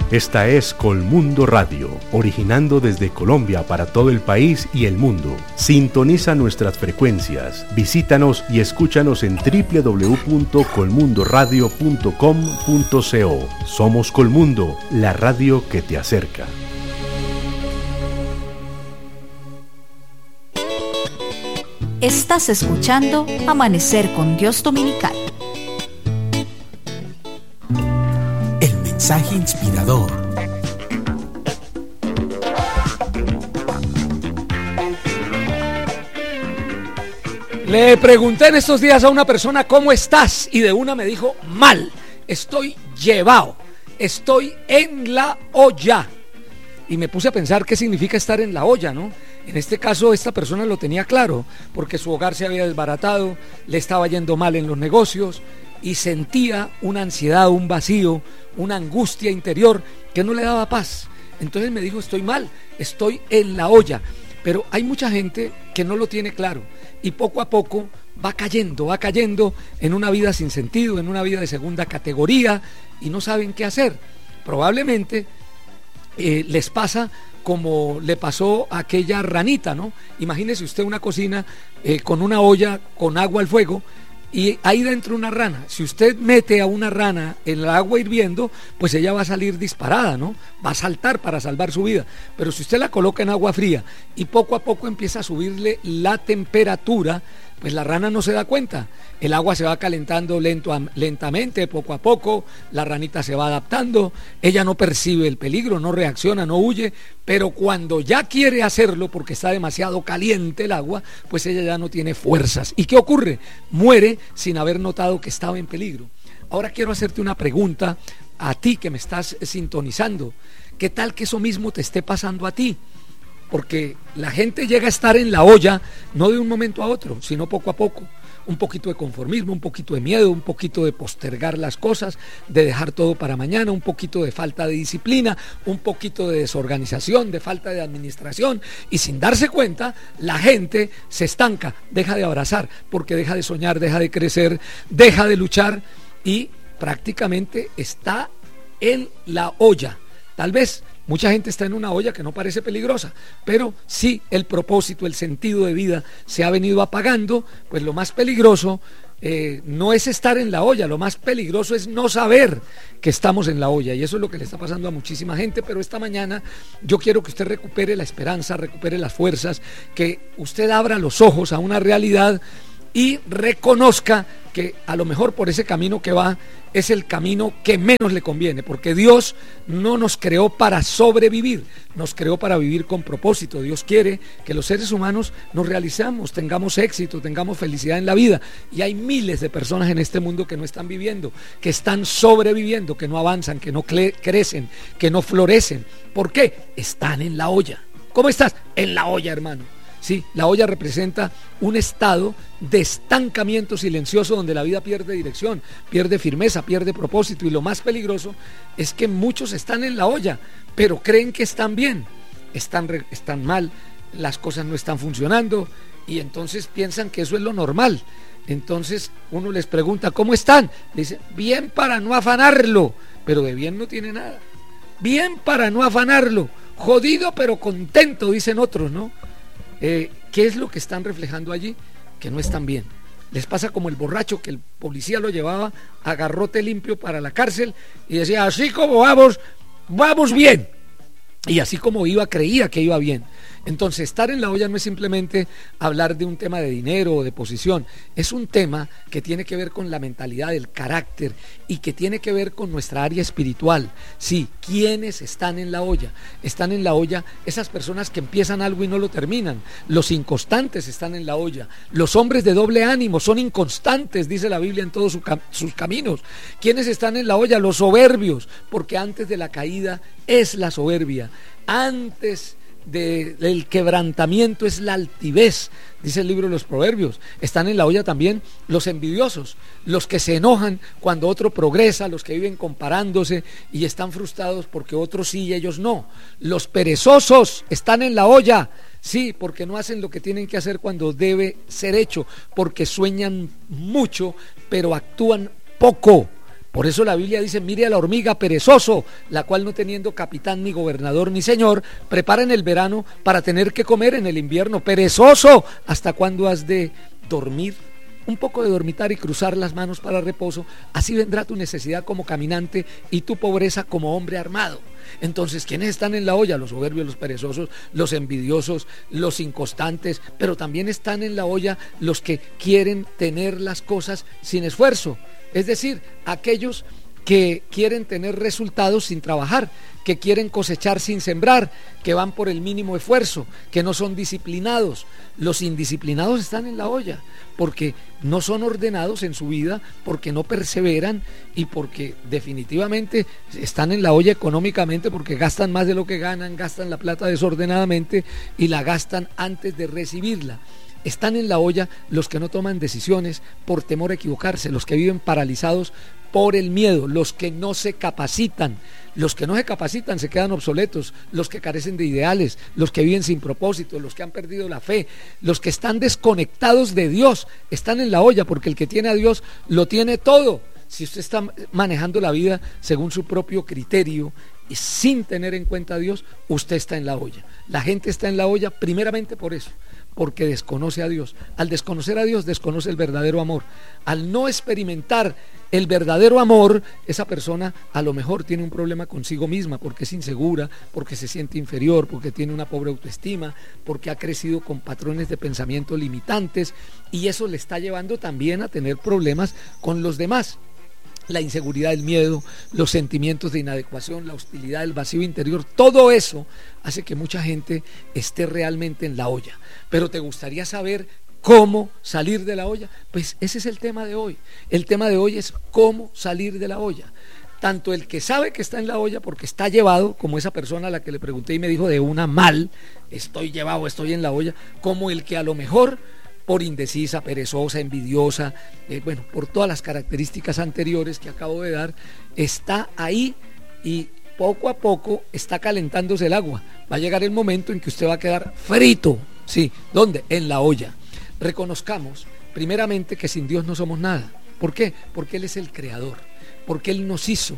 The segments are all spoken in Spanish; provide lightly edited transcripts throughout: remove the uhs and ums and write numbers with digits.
Esta es Colmundo Radio, originando desde Colombia para todo el país y el mundo. Sintoniza nuestras frecuencias, visítanos y escúchanos en www.colmundoradio.com.co. Somos Colmundo, la radio que te acerca. Estás escuchando Amanecer con Dios Dominical. El mensaje inspirador. Le pregunté en estos días a una persona ¿cómo estás? Y de una me dijo mal, estoy llevado, estoy en la olla. Y me puse a pensar qué significa estar en la olla, ¿no? En este caso esta persona lo tenía claro, porque su hogar se había desbaratado, le estaba yendo mal en los negocios y sentía una ansiedad, un vacío, una angustia interior que no le daba paz. Entonces me dijo, estoy mal, estoy en la olla. Pero hay mucha gente que no lo tiene claro y poco a poco va cayendo en una vida sin sentido, en una vida de segunda categoría y no saben qué hacer. Probablemente les pasa como le pasó a aquella ranita, ¿no? Imagínese usted una cocina con una olla con agua al fuego y ahí dentro una rana. Si usted mete a una rana en el agua hirviendo, pues ella va a salir disparada, ¿no? Va a saltar para salvar su vida. Pero si usted la coloca en agua fría y poco a poco empieza a subirle la temperatura, pues la rana no se da cuenta. El agua se va calentando lentamente, poco a poco, la ranita se va adaptando, ella no percibe el peligro, no reacciona, no huye, pero cuando ya quiere hacerlo porque está demasiado caliente el agua, pues ella ya no tiene fuerzas. ¿Y qué ocurre? Muere sin haber notado que estaba en peligro. Ahora quiero hacerte una pregunta a ti que me estás sintonizando. ¿Qué tal que eso mismo te esté pasando a ti? Porque la gente llega a estar en la olla no de un momento a otro, sino poco a poco. Un poquito de conformismo, un poquito de miedo, un poquito de postergar las cosas, de dejar todo para mañana, un poquito de falta de disciplina, un poquito de desorganización, de falta de administración, y sin darse cuenta la gente se estanca, deja de abrazar, porque deja de soñar, deja de crecer, deja de luchar y prácticamente está en la olla. Tal vez mucha gente está en una olla que no parece peligrosa, pero si el propósito, el sentido de vida se ha venido apagando, pues lo más peligroso no es estar en la olla, lo más peligroso es no saber que estamos en la olla, y eso es lo que le está pasando a muchísima gente. Pero esta mañana yo quiero que usted recupere la esperanza, recupere las fuerzas, que usted abra los ojos a una realidad y reconozca que a lo mejor por ese camino que va es el camino que menos le conviene, porque Dios no nos creó para sobrevivir, nos creó para vivir con propósito. Dios quiere que los seres humanos nos realicemos, tengamos éxito, tengamos felicidad en la vida, y hay miles de personas en este mundo que no están viviendo, que están sobreviviendo, que no avanzan, que no crecen, que no florecen. ¿Por qué? Están en la olla. ¿Cómo estás? En la olla, hermano. Sí, la olla representa un estado de estancamiento silencioso donde la vida pierde dirección, pierde firmeza, pierde propósito, y lo más peligroso es que muchos están en la olla, pero creen que están bien, están mal, las cosas no están funcionando y entonces piensan que eso es lo normal. Entonces uno les pregunta ¿cómo están? Le dicen bien para no afanarlo, pero de bien no tiene nada. Bien para no afanarlo, jodido pero contento, dicen otros, ¿no? ¿Qué es lo que están reflejando allí? Que no están bien. Les pasa como el borracho que el policía lo llevaba a garrote limpio para la cárcel y decía, así como vamos bien. Y así como iba, creía que iba bien. Entonces, estar en la olla no es simplemente hablar de un tema de dinero o de posición, es un tema que tiene que ver con la mentalidad, del carácter, y que tiene que ver con nuestra área espiritual. Sí, ¿quiénes están en la olla? Están en la olla esas personas que empiezan algo y no lo terminan. Los inconstantes están en la olla. Los hombres de doble ánimo son inconstantes, dice la Biblia, en todos sus caminos. ¿Quiénes están en la olla? Los soberbios, porque antes de la caída es la soberbia. Antes del quebrantamiento es la altivez, dice el libro de los Proverbios. Están en la olla también los envidiosos, los que se enojan cuando otro progresa, los que viven comparándose y están frustrados porque otros sí y ellos no. Los perezosos están en la olla, sí, porque no hacen lo que tienen que hacer cuando debe ser hecho, porque sueñan mucho pero actúan poco. Por eso la Biblia dice: mire a la hormiga, perezoso, la cual, no teniendo capitán, ni gobernador, ni señor, prepara en el verano para tener que comer en el invierno. Perezoso, ¿hasta cuándo has de dormir? Un poco de dormitar y cruzar las manos para reposo, así vendrá tu necesidad como caminante y tu pobreza como hombre armado. Entonces, ¿quiénes están en la olla? Los soberbios, los perezosos, los envidiosos, los inconstantes, pero también están en la olla los que quieren tener las cosas sin esfuerzo, es decir, aquellos que quieren tener resultados sin trabajar, que quieren cosechar sin sembrar, que van por el mínimo esfuerzo, que no son disciplinados. Los indisciplinados están en la olla porque no son ordenados en su vida, porque no perseveran y porque definitivamente están en la olla económicamente, porque gastan más de lo que ganan, gastan la plata desordenadamente y la gastan antes de recibirla. Están en la olla los que no toman decisiones por temor a equivocarse, los que viven paralizados por el miedo, los que no se capacitan. Los que no se capacitan se quedan obsoletos, los que carecen de ideales, los que viven sin propósito, los que han perdido la fe, los que están desconectados de Dios, están en la olla, porque el que tiene a Dios lo tiene todo. Si usted está manejando la vida según su propio criterio y sin tener en cuenta a Dios, usted está en la olla. La gente está en la olla primeramente por eso, porque desconoce a Dios. Al desconocer a Dios, desconoce el verdadero amor. Al no experimentar el verdadero amor, esa persona a lo mejor tiene un problema consigo misma, porque es insegura, porque se siente inferior, porque tiene una pobre autoestima, porque ha crecido con patrones de pensamiento limitantes, y eso le está llevando también a tener problemas con los demás. La inseguridad, el miedo, los sentimientos de inadecuación, la hostilidad, el vacío interior, todo eso hace que mucha gente esté realmente en la olla. Pero ¿te gustaría saber cómo salir de la olla? Pues ese es el tema de hoy. El tema de hoy es cómo salir de la olla. Tanto el que sabe que está en la olla porque está llevado, como esa persona a la que le pregunté y me dijo de una mal, estoy llevado, estoy en la olla, como el que a lo mejor por indecisa, perezosa, envidiosa, por todas las características anteriores que acabo de dar, está ahí y poco a poco está calentándose el agua. Va a llegar el momento en que usted va a quedar frito. Sí, ¿dónde? En la olla. Reconozcamos primeramente que sin Dios no somos nada. ¿Por qué? Porque Él es el creador, porque Él nos hizo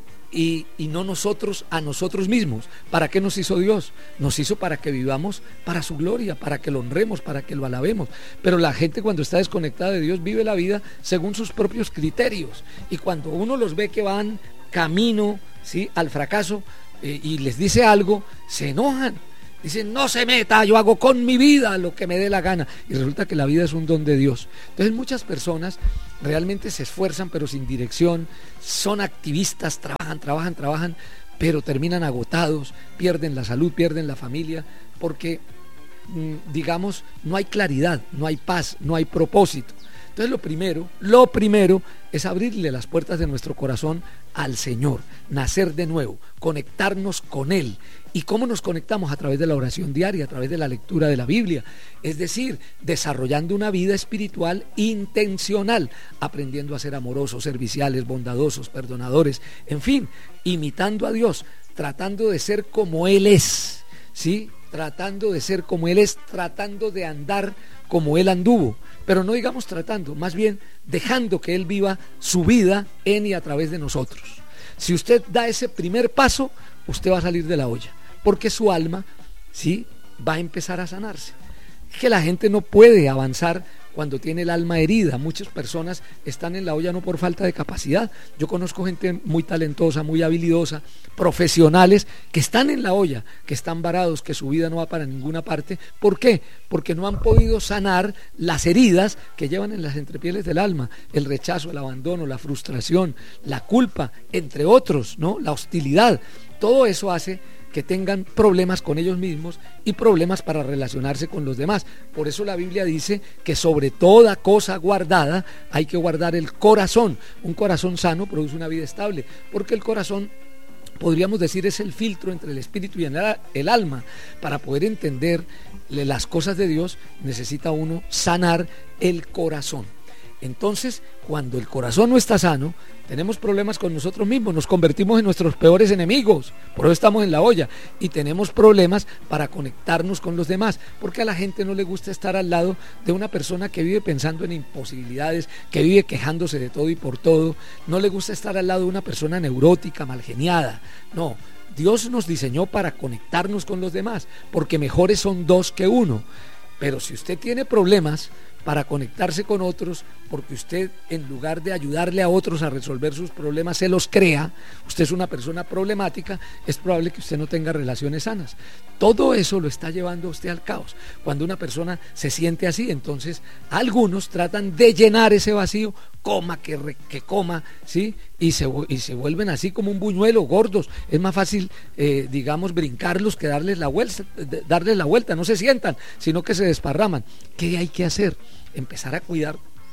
y no nosotros a nosotros mismos. ¿Para qué nos hizo Dios? Nos hizo para que vivamos para su gloria, para que lo honremos, para que lo alabemos. Pero la gente, cuando está desconectada de Dios, vive la vida según sus propios criterios, y cuando uno los ve que van camino, ¿sí?, al fracaso, y les dice algo, se enojan. Dicen: no se meta, yo hago con mi vida lo que me dé la gana. Y resulta que la vida es un don de Dios. Entonces muchas personas realmente se esfuerzan pero sin dirección, son activistas, trabajan, pero terminan agotados, pierden la salud, pierden la familia, porque digamos, no hay claridad, no hay paz, no hay propósito. Entonces lo primero es abrirle las puertas de nuestro corazón al Señor, nacer de nuevo, conectarnos con Él. ¿Y cómo nos conectamos? A través de la oración diaria, a través de la lectura de la Biblia, es decir, desarrollando una vida espiritual intencional, aprendiendo a ser amorosos, serviciales, bondadosos, perdonadores, en fin, imitando a Dios, tratando de ser como Él es, ¿sí? Tratando de ser como Él es, tratando de andar como Él anduvo, pero no digamos tratando, más bien dejando que Él viva su vida en y a través de nosotros. Si usted da ese primer paso, usted va a salir de la olla, porque su alma, ¿sí?, va a empezar a sanarse. Es que la gente no puede avanzar cuando tiene el alma herida. Muchas personas están en la olla no por falta de capacidad. Yo conozco gente muy talentosa, muy habilidosa, profesionales que están en la olla, que están varados, que su vida no va para ninguna parte. ¿Por qué? Porque no han podido sanar las heridas que llevan en las entrepieles del alma: el rechazo, el abandono, la frustración, la culpa, entre otros, ¿no?, la hostilidad. Todo eso hace que tengan problemas con ellos mismos y problemas para relacionarse con los demás. Por eso la Biblia dice que sobre toda cosa guardada hay que guardar el corazón. Un corazón sano produce una vida estable, porque el corazón, podríamos decir, es el filtro entre el espíritu y el alma. Para poder entender las cosas de Dios necesita uno sanar el corazón. Entonces, cuando el corazón no está sano, tenemos problemas con nosotros mismos, nos convertimos en nuestros peores enemigos, por eso estamos en la olla, y tenemos problemas para conectarnos con los demás, porque a la gente no le gusta estar al lado de una persona que vive pensando en imposibilidades, que vive quejándose de todo y por todo, no le gusta estar al lado de una persona neurótica, malgeniada, no. Dios nos diseñó para conectarnos con los demás, porque mejores son dos que uno. Pero si usted tiene problemas para conectarse con otros, porque usted, en lugar de ayudarle a otros a resolver sus problemas, se los crea, usted es una persona problemática, es probable que usted no tenga relaciones sanas. Todo eso lo está llevando a usted al caos. Cuando una persona se siente así, entonces algunos tratan de llenar ese vacío, coma, que coma, ¿sí? Y se vuelven así como un buñuelo, gordos. Es más fácil, digamos, brincarlos que darles la vuelta. No se sientan, sino que se desparraman. ¿Qué hay que hacer? Empezar a cuidar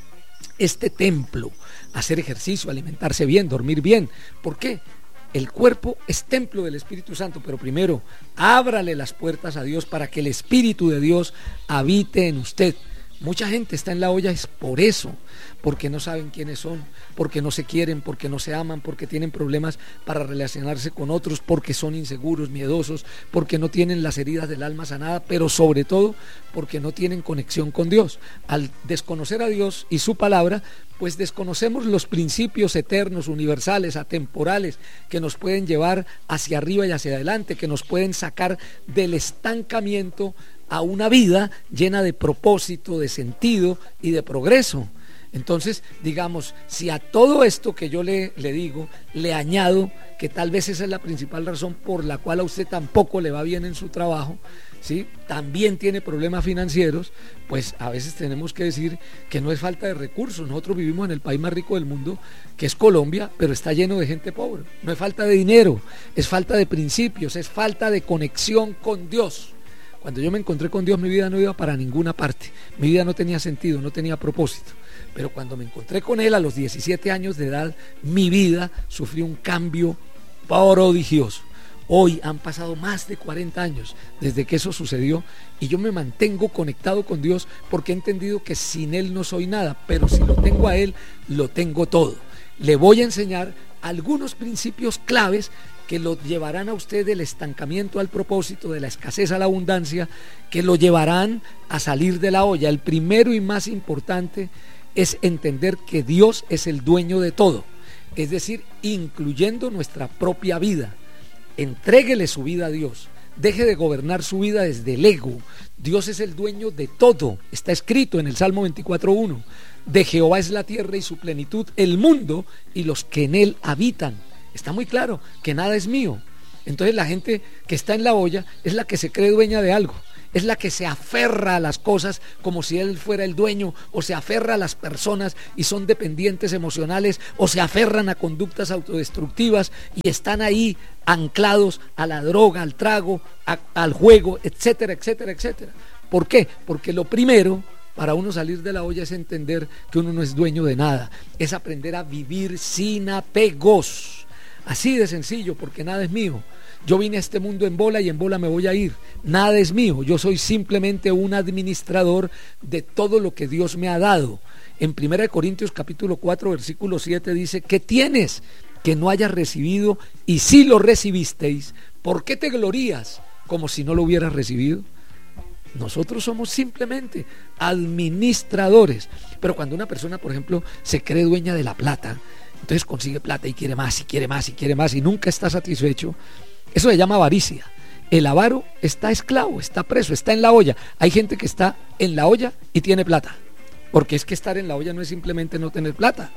este templo, hacer ejercicio, alimentarse bien, dormir bien. ¿Por qué? El cuerpo es templo del Espíritu Santo, pero primero, ábrale las puertas a Dios para que el Espíritu de Dios habite en usted. Mucha gente está en la olla es por eso, porque no saben quiénes son, porque no se quieren, porque no se aman, porque tienen problemas para relacionarse con otros, porque son inseguros, miedosos, porque no tienen las heridas del alma sanada, pero sobre todo porque no tienen conexión con Dios. Al desconocer a Dios y su palabra, pues desconocemos los principios eternos, universales, atemporales, que nos pueden llevar hacia arriba y hacia adelante, que nos pueden sacar del estancamiento a una vida llena de propósito, de sentido y de progreso. Entonces, digamos, si a todo esto que yo le digo, le añado que tal vez esa es la principal razón por la cual a usted tampoco le va bien en su trabajo, ¿sí? También tiene problemas financieros, pues a veces tenemos que decir que no es falta de recursos. Nosotros vivimos en el país más rico del mundo, que es Colombia, pero está lleno de gente pobre. No es falta de dinero, es falta de principios, es falta de conexión con Dios. Cuando yo me encontré con Dios, mi vida no iba para ninguna parte, mi vida no tenía sentido, no tenía propósito. Pero cuando me encontré con Él a los 17 años de edad, mi vida sufrió un cambio prodigioso. Hoy han pasado más de 40 años desde que eso sucedió y yo me mantengo conectado con Dios porque he entendido que sin Él no soy nada, pero si lo tengo a Él, lo tengo todo. Le voy a enseñar algunos principios claves que lo llevarán a usted del estancamiento al propósito, de la escasez a la abundancia, que lo llevarán a salir de la olla. El primero y más importante es entender que Dios es el dueño de todo, es decir, incluyendo nuestra propia vida. Entréguele su vida a Dios, deje de gobernar su vida desde el ego. Dios es el dueño de todo, está escrito en el Salmo 24:1. De Jehová es la tierra y su plenitud, el mundo y los que en él habitan. Está muy claro que nada es mío. Entonces la gente que está en la olla es la que se cree dueña de algo, es la que se aferra a las cosas como si él fuera el dueño, o se aferra a las personas y son dependientes emocionales, o se aferran a conductas autodestructivas y están ahí anclados a la droga, al trago, al juego, etcétera, etcétera, etcétera. ¿Por qué? Porque lo primero para uno salir de la olla es entender que uno no es dueño de nada, es aprender a vivir sin apegos. Así de sencillo, porque nada es mío. Yo vine a este mundo en bola y en bola me voy a ir. Nada es mío, yo soy simplemente un administrador de todo lo que Dios me ha dado. En 1 Corintios capítulo 4 versículo 7 dice: ¿qué tienes que no hayas recibido? Y si lo recibisteis, ¿por qué te glorías como si no lo hubieras recibido? Nosotros somos simplemente administradores. Pero cuando una persona, por ejemplo, se cree dueña de la plata, entonces consigue plata y quiere más y quiere más y quiere más y nunca está satisfecho, eso se llama avaricia. El avaro está esclavo, está preso, está en la olla. Hay gente que está en la olla y tiene plata, porque es que estar en la olla no es simplemente no tener plata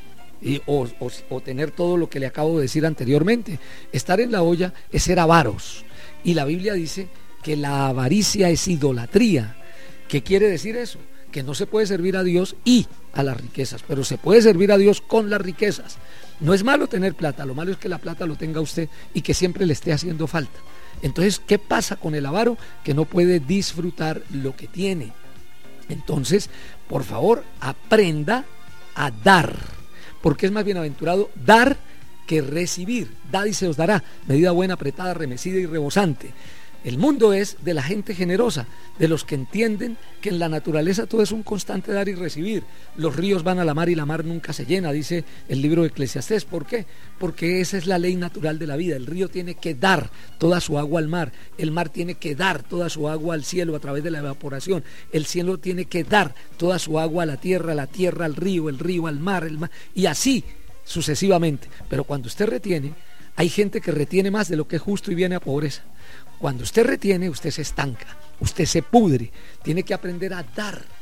o tener todo lo que le acabo de decir anteriormente. Estar en la olla es ser avaros, y la Biblia dice que la avaricia es idolatría. ¿Qué quiere decir eso? Que no se puede servir a Dios y a las riquezas, pero se puede servir a Dios con las riquezas. No es malo tener plata, lo malo es que la plata lo tenga usted y que siempre le esté haciendo falta. Entonces, ¿qué pasa con el avaro? Que no puede disfrutar lo que tiene. Entonces, por favor, aprenda a dar, porque es más bienaventurado dar que recibir. Dad y se os dará, medida buena, apretada, remecida y rebosante. El mundo es de la gente generosa, de los que entienden que en la naturaleza todo es un constante dar y recibir. Los ríos van a la mar y la mar nunca se llena, dice el libro de Eclesiastés. ¿Por qué? Porque esa es la ley natural de la vida. El río tiene que dar toda su agua al mar, el mar tiene que dar toda su agua al cielo a través de la evaporación, el cielo tiene que dar toda su agua a la tierra al río, el río al mar, el mar, y así sucesivamente. Pero cuando usted retiene, hay gente que retiene más de lo que es justo y viene a pobreza. Cuando usted retiene, usted se estanca, usted se pudre. Tiene que aprender a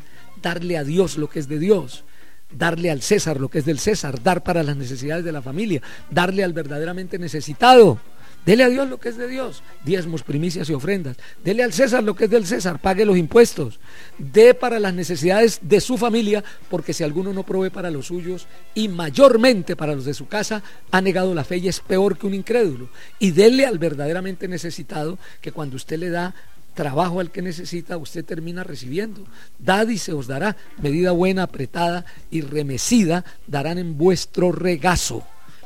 darle a Dios lo que es de Dios, darle al César lo que es del César, dar para las necesidades de la familia, darle al verdaderamente necesitado. Dele a Dios lo que es de Dios, diezmos, primicias y ofrendas. Dele al César lo que es del César, pague los impuestos. Dé para las necesidades de su familia, porque si alguno no provee para los suyos y mayormente para los de su casa, ha negado la fe y es peor que un incrédulo. Y dele al verdaderamente necesitado, que cuando usted le da trabajo al que necesita, usted termina recibiendo. Dad y se os dará, medida buena, apretada y remecida, darán en vuestro regazo.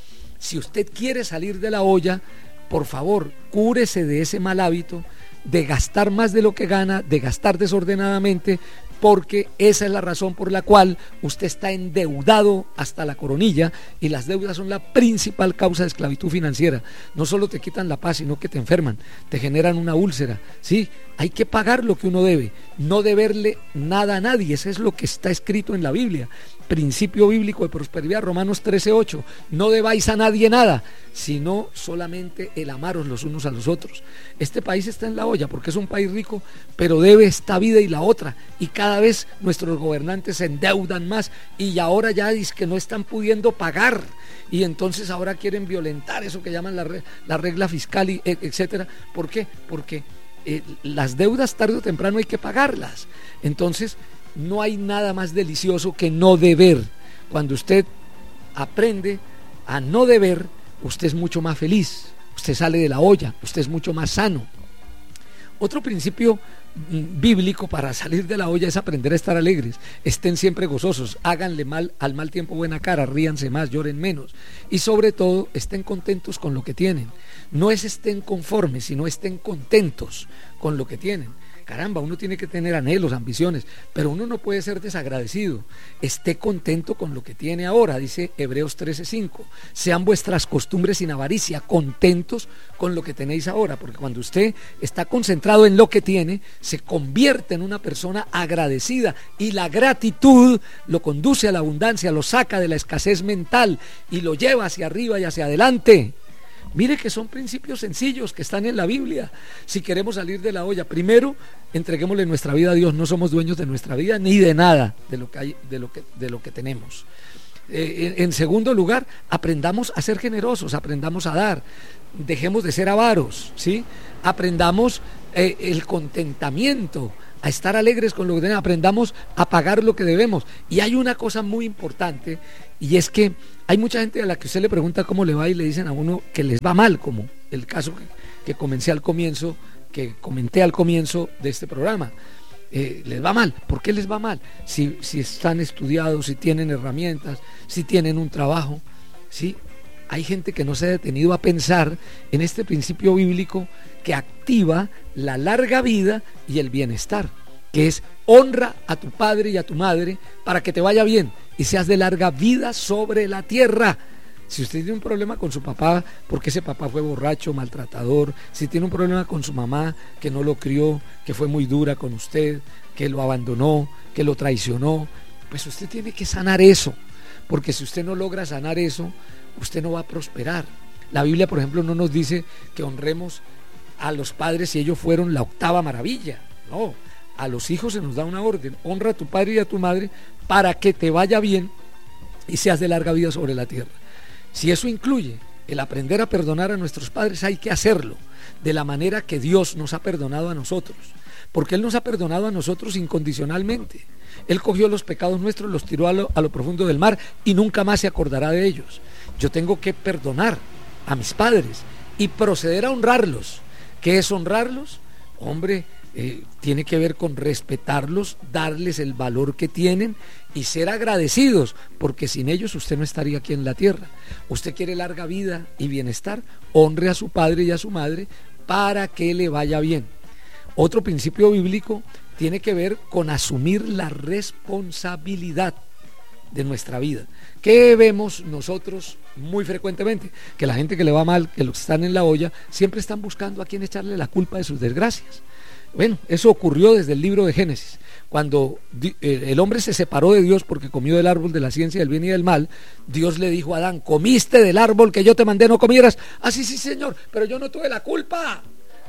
Si usted quiere salir de la olla, por favor, cúrese de ese mal hábito de gastar más de lo que gana, de gastar desordenadamente, porque esa es la razón por la cual usted está endeudado hasta la coronilla, y las deudas son la principal causa de esclavitud financiera. No solo te quitan la paz, sino que te enferman, te generan una úlcera. Sí, hay que pagar lo que uno debe, no deberle nada a nadie. Eso es lo que está escrito en la Biblia. Principio bíblico de prosperidad, Romanos 13:8. No debáis a nadie nada, sino solamente el amaros los unos a los otros. Este país está en la olla porque es un país rico, pero debe esta vida y la otra, y cada vez nuestros gobernantes se endeudan más, y ahora ya es que no están pudiendo pagar, y entonces ahora quieren violentar eso que llaman la regla fiscal, y etcétera. ¿Por qué? Porque las deudas tarde o temprano hay que pagarlas. Entonces no hay nada más delicioso que no deber. Cuando usted aprende a no deber, usted es mucho más feliz, usted sale de la olla, usted es mucho más sano. Otro principio bíblico para salir de la olla es aprender a estar alegres. Estén siempre gozosos, háganle al mal tiempo buena cara, ríanse más, lloren menos, y sobre todo estén contentos con lo que tienen. No es estén conformes, sino estén contentos con lo que tienen. Caramba, uno tiene que tener anhelos, ambiciones, pero uno no puede ser desagradecido. Esté contento con lo que tiene ahora, dice Hebreos 13:5. Sean vuestras costumbres sin avaricia, contentos con lo que tenéis ahora, porque cuando usted está concentrado en lo que tiene, se convierte en una persona agradecida, y la gratitud lo conduce a la abundancia, lo saca de la escasez mental y lo lleva hacia arriba y hacia adelante. Mire que son principios sencillos que están en la Biblia. Si queremos salir de la olla, primero entreguémosle nuestra vida a Dios. No somos dueños de nuestra vida ni de nada de lo que hay, de lo que tenemos. En segundo lugar, aprendamos a ser generosos, aprendamos a dar, dejemos de ser avaros, ¿sí? Aprendamos el contentamiento, a estar alegres con lo que tenemos, aprendamos a pagar lo que debemos. Y hay una cosa muy importante, y es que hay mucha gente a la que usted le pregunta cómo le va y le dicen a uno que les va mal, como el caso que comenté al comienzo de este programa. Les va mal. ¿Por qué les va mal? Si están estudiados, si tienen herramientas, si tienen un trabajo, ¿sí? Hay gente que no se ha detenido a pensar en este principio bíblico que activa la larga vida y el bienestar, que es: honra a tu padre y a tu madre para que te vaya bien y seas de larga vida sobre la tierra. Si usted tiene un problema con su papá porque ese papá fue borracho, maltratador, si tiene un problema con su mamá que no lo crió, que fue muy dura con usted, que lo abandonó, que lo traicionó, pues usted tiene que sanar eso, porque si usted no logra sanar eso, usted no va a prosperar. La Biblia, por ejemplo, no nos dice que honremos a los padres si ellos fueron la octava maravilla. No, a los hijos se nos da una orden: honra a tu padre y a tu madre para que te vaya bien y seas de larga vida sobre la tierra. Si eso incluye el aprender a perdonar a nuestros padres, hay que hacerlo de la manera que Dios nos ha perdonado a nosotros, porque Él nos ha perdonado a nosotros incondicionalmente. Él cogió los pecados nuestros, los tiró a lo profundo del mar y nunca más se acordará de ellos. Yo tengo que perdonar a mis padres y proceder a honrarlos. ¿Qué es honrarlos? Hombre, tiene que ver con respetarlos, darles el valor que tienen y ser agradecidos, porque sin ellos usted no estaría aquí en la tierra. Usted quiere larga vida y bienestar, honre a su padre y a su madre para que le vaya bien. Otro principio bíblico tiene que ver con asumir la responsabilidad de nuestra vida. ¿Qué vemos nosotros muy frecuentemente? Que la gente que le va mal, que los que están en la olla, siempre están buscando a quién echarle la culpa de sus desgracias. Bueno, eso ocurrió desde el libro de Génesis. Cuando el hombre se separó de Dios porque comió del árbol de la ciencia del bien y del mal, Dios le dijo a Adán: ¿comiste del árbol que yo te mandé no comieras? Ah, sí, Señor, pero yo no tuve la culpa.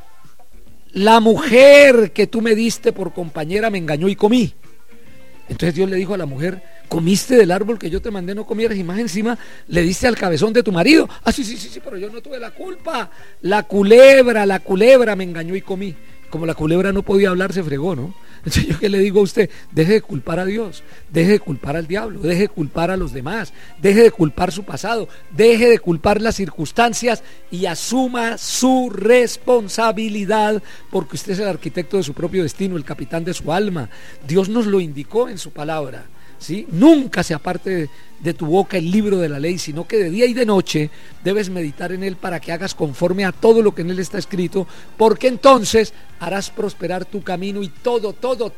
La mujer que tú me diste por compañera me engañó y comí. Entonces Dios le dijo a la mujer: ¿comiste del árbol que yo te mandé no comieras? Y más encima le diste al cabezón de tu marido. Ah, sí, pero yo no tuve la culpa. La culebra me engañó y comí. Como la culebra no podía hablar, se fregó, ¿no? Entonces, ¿yo qué le digo a usted? Deje de culpar a Dios, deje de culpar al diablo, deje de culpar a los demás, deje de culpar su pasado, deje de culpar las circunstancias y asuma su responsabilidad, porque usted es el arquitecto de su propio destino, el capitán de su alma. Dios nos lo indicó en su palabra, ¿sí? Nunca se aparte de tu boca el libro de la ley, sino que de día y de noche debes meditar en él para que hagas conforme a todo lo que en él está escrito, porque entonces harás prosperar tu camino y todo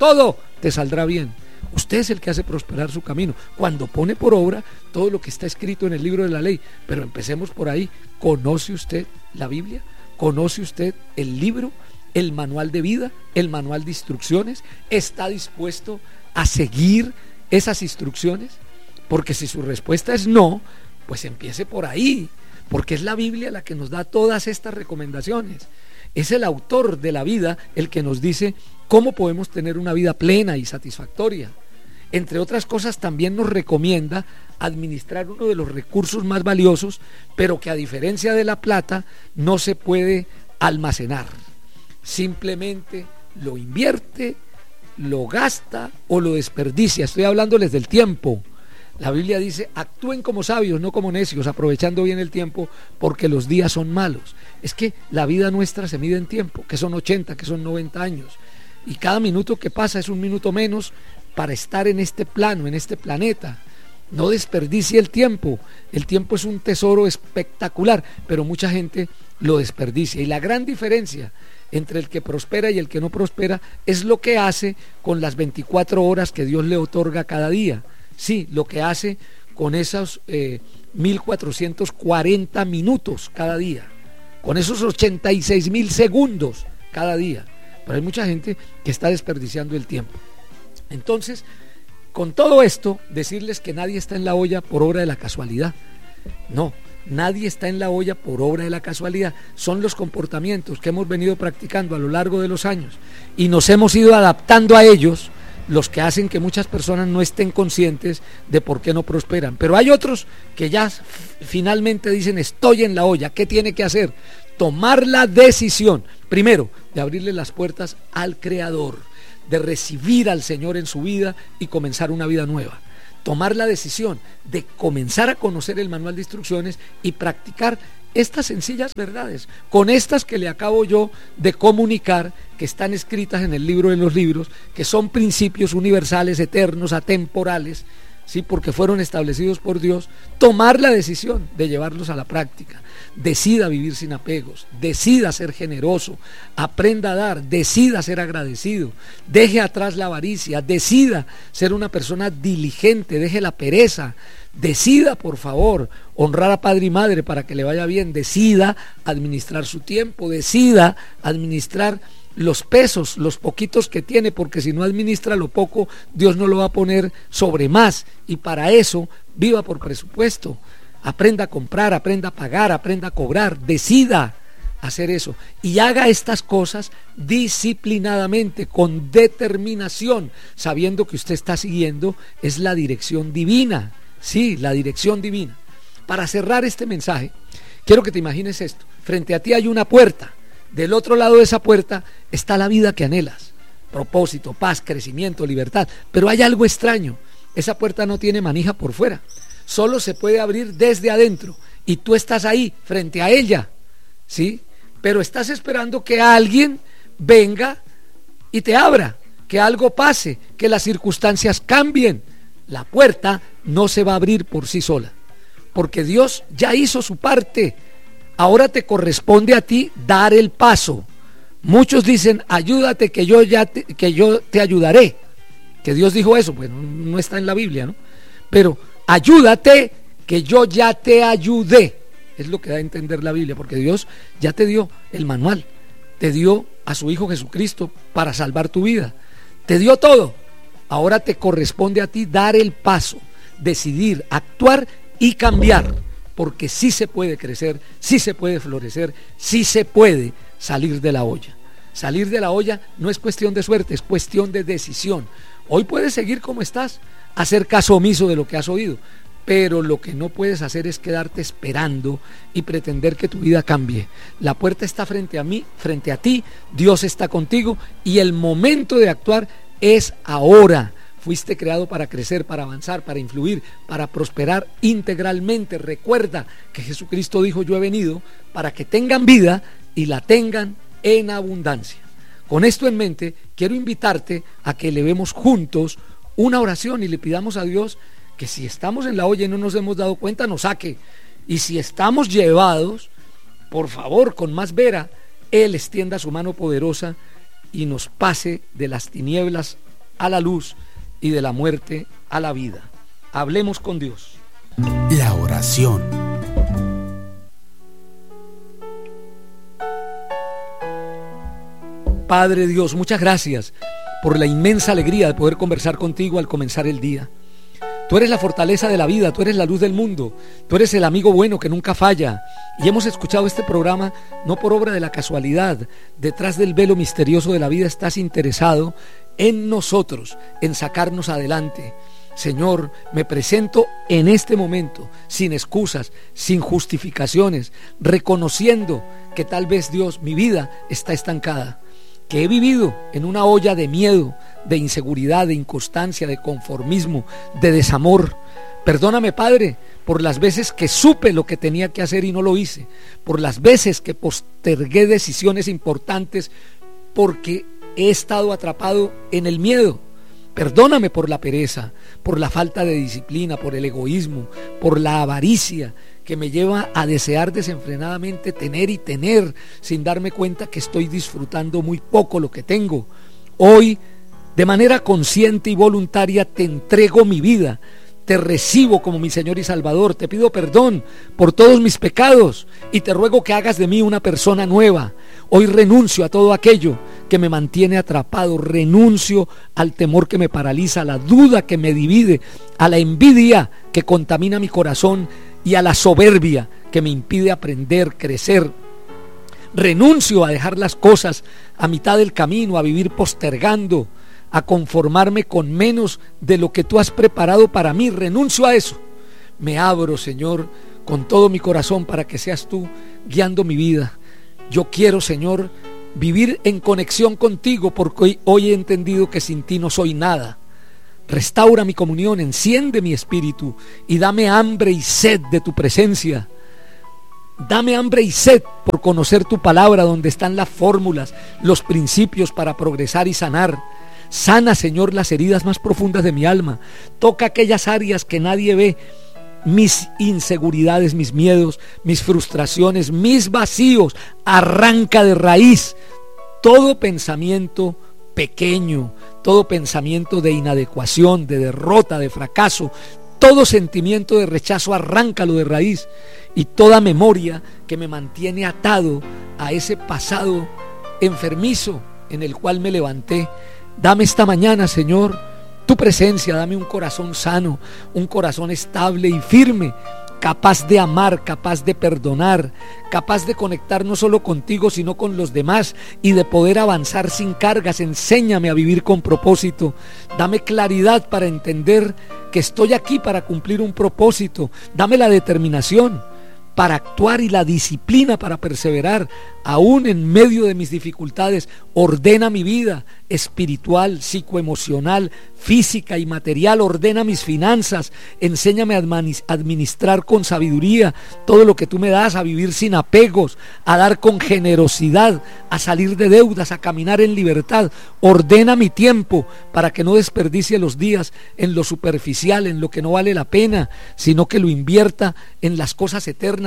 te saldrá bien. Usted es el que hace prosperar su camino cuando pone por obra todo lo que está escrito en el libro de la ley. Pero empecemos por ahí. ¿Conoce usted la Biblia? ¿Conoce usted el libro, el manual de vida, el manual de instrucciones? ¿Está dispuesto a seguir esas instrucciones? Porque si su respuesta es no, pues empiece por ahí, porque es la Biblia la que nos da todas estas recomendaciones. Es el autor de la vida el que nos dice cómo podemos tener una vida plena y satisfactoria. Entre otras cosas, también nos recomienda administrar uno de los recursos más valiosos, pero que a diferencia de la plata no se puede almacenar. Simplemente lo invierte, lo gasta o lo desperdicia. Estoy hablándoles del tiempo. La Biblia dice: actúen como sabios, no como necios, aprovechando bien el tiempo, porque los días son malos. Es que la vida nuestra se mide en tiempo, que son 80, que son 90 años, y cada minuto que pasa es un minuto menos para estar en este plano, en este planeta. No desperdicie el tiempo. El tiempo es un tesoro espectacular, pero mucha gente lo desperdicia. Y la gran diferencia entre el que prospera y el que no prospera es lo que hace con las 24 horas que Dios le otorga cada día. Sí, lo que hace con esos 1440 minutos cada día, con esos 86,000 segundos cada día. Pero hay mucha gente que está desperdiciando el tiempo. Entonces, con todo esto, decirles que nadie está en la olla por obra de la casualidad. No, nadie está en la olla por obra de la casualidad. Son los comportamientos que hemos venido practicando a lo largo de los años y nos hemos ido adaptando a ellos, los que hacen que muchas personas no estén conscientes de por qué no prosperan. Pero hay otros que ya finalmente dicen: estoy en la olla. ¿Qué tiene que hacer? Tomar la decisión, primero, de abrirle las puertas al Creador, de recibir al Señor en su vida y comenzar una vida nueva. Tomar la decisión de comenzar a conocer el manual de instrucciones y practicar estas sencillas verdades, con estas que le acabo yo de comunicar, que están escritas en el libro de los libros, que son principios universales, eternos, atemporales, ¿sí? Porque fueron establecidos por Dios. Tomar la decisión de llevarlos a la práctica. Decida vivir sin apegos, decida ser generoso, aprenda a dar, decida ser agradecido, deje atrás la avaricia, decida ser una persona diligente, deje la pereza, decida, por favor, honrar a padre y madre para que le vaya bien, decida administrar su tiempo, decida administrar los pesos, los poquitos que tiene, porque si no administra lo poco, Dios no lo va a poner sobre más, y para eso viva por presupuesto. Aprenda a comprar, aprenda a pagar, aprenda a cobrar, decida hacer eso y haga estas cosas disciplinadamente, con determinación, sabiendo que usted está siguiendo es la dirección divina. Sí, la dirección divina. Para cerrar este mensaje, quiero que te imagines esto: frente a ti hay una puerta, del otro lado de esa puerta está la vida que anhelas, propósito, paz, crecimiento, libertad, pero hay algo extraño: esa puerta no tiene manija por fuera, solo se puede abrir desde adentro y tú estás ahí frente a ella, ¿sí? Pero estás esperando que alguien venga y te abra, que algo pase, que las circunstancias cambien. La puerta no se va a abrir por sí sola, porque Dios ya hizo su parte. ahora te corresponde a ti dar el paso. Muchos dicen, ayúdate que yo te ayudaré. Que Dios dijo eso, pues no está en la Biblia, ¿no? Pero ayúdate que yo ya te ayudé. Es lo que da a entender la Biblia, porque Dios ya te dio el manual, te dio a su Hijo Jesucristo para salvar tu vida, te dio todo. Ahora te corresponde a ti dar el paso, decidir, actuar y cambiar, porque sí se puede crecer, sí se puede florecer, sí se puede salir de la olla. Salir de la olla no es cuestión de suerte, es cuestión de decisión. Hoy puedes seguir como estás, hacer caso omiso de lo que has oído, pero lo que no puedes hacer es quedarte esperando y pretender que tu vida cambie. La puerta está frente a ti, Dios está contigo y el momento de actuar es ahora. Fuiste creado para crecer, para avanzar, para influir, para prosperar integralmente. Recuerda que Jesucristo dijo: yo he venido para que tengan vida y la tengan en abundancia. Con esto en mente, quiero invitarte a que elevemos juntos una oración y le pidamos a Dios que si estamos en la olla y no nos hemos dado cuenta, nos saque. Y si estamos llevados, por favor, con más vera, Él extienda su mano poderosa y nos pase de las tinieblas a la luz y de la muerte a la vida. Hablemos con Dios. La oración. Padre Dios, muchas gracias por la inmensa alegría de poder conversar contigo al comenzar el día. Tú eres la fortaleza de la vida, tú eres la luz del mundo, tú eres el amigo bueno que nunca falla. Y hemos escuchado este programa no por obra de la casualidad. Detrás del velo misterioso de la vida estás interesado en nosotros, en sacarnos adelante. Señor, me presento en este momento, sin excusas, sin justificaciones, reconociendo que tal vez, Dios, mi vida está estancada, que he vivido en una olla de miedo, de inseguridad, de inconstancia, de conformismo, de desamor. Perdóname, Padre, por las veces que supe lo que tenía que hacer y no lo hice, por las veces que postergué decisiones importantes porque he estado atrapado en el miedo. Perdóname por la pereza, por la falta de disciplina, por el egoísmo, por la avaricia que me lleva a desear desenfrenadamente tener y tener sin darme cuenta que estoy disfrutando muy poco lo que tengo. Hoy, de manera consciente y voluntaria, te entrego mi vida. Te recibo como mi Señor y Salvador, te pido perdón por todos mis pecados y te ruego que hagas de mí una persona nueva. Hoy renuncio a todo aquello que me mantiene atrapado, renuncio al temor que me paraliza, a la duda que me divide, a la envidia que contamina mi corazón y a la soberbia que me impide aprender, crecer. Renuncio a dejar las cosas a mitad del camino, a vivir postergando, a conformarme con menos de lo que tú has preparado para mí. Renuncio a eso. Me abro, Señor, con todo mi corazón para que seas tú guiando mi vida. Yo quiero, Señor, vivir en conexión contigo, porque hoy he entendido que sin ti no soy nada. Restaura mi comunión, enciende mi espíritu y dame hambre y sed de tu presencia. Dame hambre y sed por conocer tu palabra, donde están las fórmulas, los principios para progresar y sanar. Sana, Señor, las heridas más profundas de mi alma. Toca aquellas áreas que nadie ve, mis inseguridades, mis miedos, mis frustraciones, mis vacíos. Arranca de raíz todo pensamiento pequeño, todo pensamiento de inadecuación, de derrota, de fracaso, todo sentimiento de rechazo, arráncalo de raíz. Y toda memoria que me mantiene atado a ese pasado enfermizo en el cual me levanté. Dame esta mañana, Señor, tu presencia. Dame un corazón sano, un corazón estable y firme, capaz de amar, capaz de perdonar, capaz de conectar no solo contigo, sino con los demás y de poder avanzar sin cargas. Enséñame a vivir con propósito. Dame claridad para entender que estoy aquí para cumplir un propósito. Dame la determinación para actuar y la disciplina para perseverar, aún en medio de mis dificultades. Ordena mi vida espiritual, psicoemocional, física y material. Ordena mis finanzas. Enséñame a administrar con sabiduría todo lo que tú me das, a vivir sin apegos, a dar con generosidad, a salir de deudas, a caminar en libertad. Ordena mi tiempo para que no desperdicie los días en lo superficial, en lo que no vale la pena, sino que lo invierta en las cosas eternas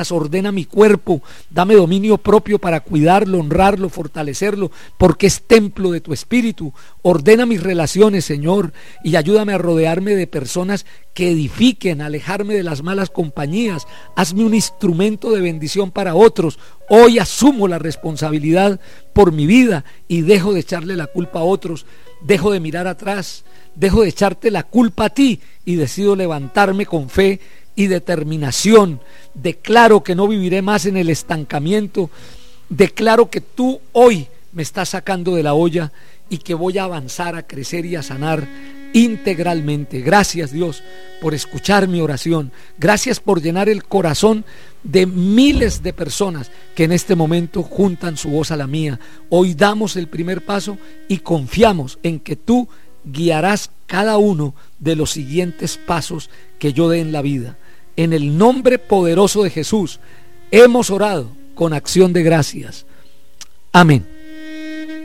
piernas, ordena mi cuerpo, dame dominio propio para cuidarlo, honrarlo, fortalecerlo, porque es templo de tu Espíritu. Ordena mis relaciones, Señor, y ayúdame a rodearme de personas que edifiquen, a alejarme de las malas compañías. Hazme un instrumento de bendición para otros. Hoy asumo la responsabilidad por mi vida y dejo de echarle la culpa a otros, dejo de mirar atrás, dejo de echarte la culpa a ti y decido levantarme con fe y determinación. Declaro que no viviré más en el estancamiento, declaro que tú hoy me estás sacando de la olla y que voy a avanzar, a crecer y a sanar integralmente. Gracias, Dios, por escuchar mi oración. Gracias por llenar el corazón de miles de personas que en este momento juntan su voz a la mía. Hoy damos el primer paso y confiamos en que tú guiarás cada uno de los siguientes pasos que yo dé en la vida. En el nombre poderoso de Jesús hemos orado con acción de gracias. Amén.